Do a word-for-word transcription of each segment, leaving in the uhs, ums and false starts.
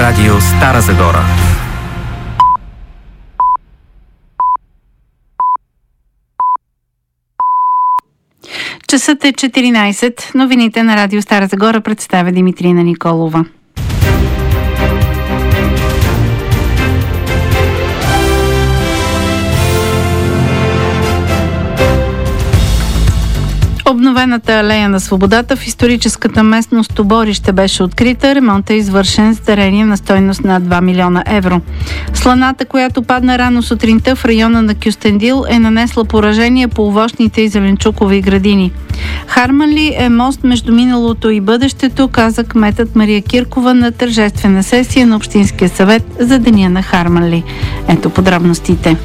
Радио Стара Загора. Часът е четиринайсет. Новините на Радио Стара Загора представя Димитрина Николова. Обновената алея на свободата в историческата местност Оборище беше открита. Ремонтът е извършен с дарение на стойност на два милиона евро. Сланата, която падна рано сутринта в района на Кюстендил, е нанесла поражение по овощните и зеленчукови градини. Харманли е мост между миналото и бъдещето, каза кметът Мария Киркова на тържествена сесия на Общинския съвет за Деня на Харманли. Ето подробностите.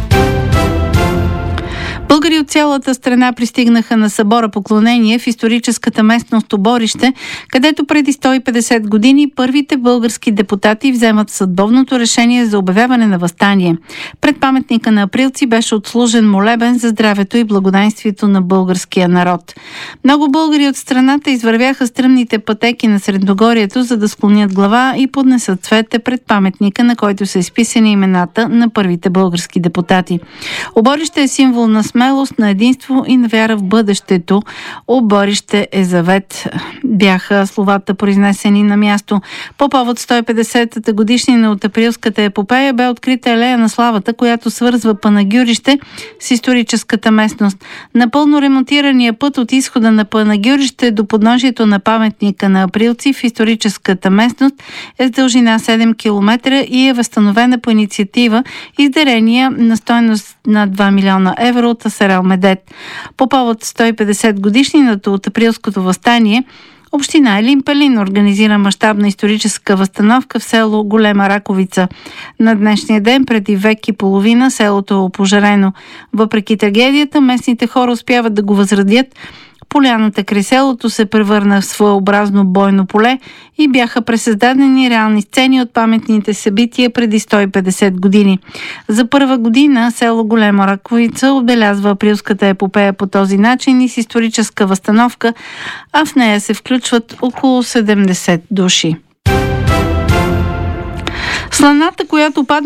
Българи от цялата страна пристигнаха на събора поклонение в историческата местност Оборище, където преди сто и петдесет години първите български депутати вземат съдбовното решение за обявяване на въстание. Пред паметника на Априлци беше отслужен молебен за здравето и благоденствието на българския народ. Много българи от страната извървяха стръмните пътеки на Средногорието, за да склонят глава и поднесат цвете пред паметника, на който са изписани имената на първите български депутати. Оборище е символ на смелост, на единство и на вяра в бъдещето. Оборище е завет, бяха словата произнесени на място. По повод сто и петдесетата годишнина от Априлската епопея бе открита алея на славата, която свързва Панагюрище с историческата местност. Напълно ремонтирания път от изхода на Панагюрище до подножието на паметника на Априлци в историческата местност е с дължина седем километра и е възстановена по инициатива и с дарения на стойност на два милиона евро от Асарел Медет. По повод сто и петдесет годишнината от Априлското въстание, община Елин Пелин организира мащабна историческа възстановка в село Голема Раковица. На днешния ден, преди век и половина, селото е опожарено. Въпреки трагедията, местните хора успяват да го възродят. Поляната край селото се превърна в своеобразно бойно поле и бяха пресъздадени реални сцени от паметните събития преди сто и петдесет години. За първа година село Голема Раковица отбелязва априлската епопея по този начин и с историческа възстановка, а в нея се включват около седемдесет души. Сланата, която падна